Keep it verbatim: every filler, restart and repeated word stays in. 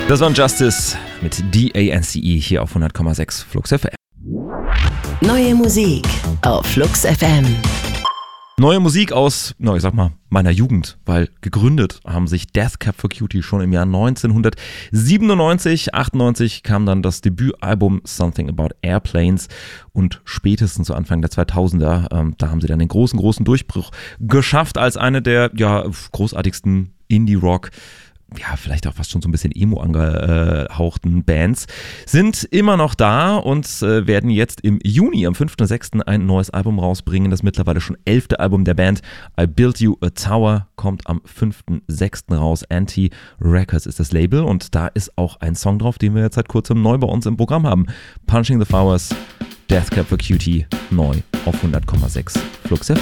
Das war Justice mit D A N C E hier auf hundert Komma sechs Flux F M. Neue Musik auf Flux F M. Neue Musik aus, no, ich sag mal, meiner Jugend, weil gegründet haben sich Death Cab for Cutie schon im Jahr neunzehnhundertsiebenundneunzig. achtundneunzig kam dann das Debütalbum Something About Airplanes und spätestens zu Anfang der zweitausender, ähm, da haben sie dann den großen, großen Durchbruch geschafft als eine der ja, großartigsten Indie-Rock, ja, vielleicht auch fast schon so ein bisschen emo angehauchten Bands, sind immer noch da und äh, werden jetzt im Juni, am fünften sechsten ein neues Album rausbringen. Das mittlerweile schon elfte Album der Band. I Built You a Tower kommt am fünften sechsten raus. Anti Records ist das Label und da ist auch ein Song drauf, den wir jetzt seit kurzem neu bei uns im Programm haben. Punching the Flowers, Death Cab for Cutie, neu auf hundert Komma sechs Flux F M.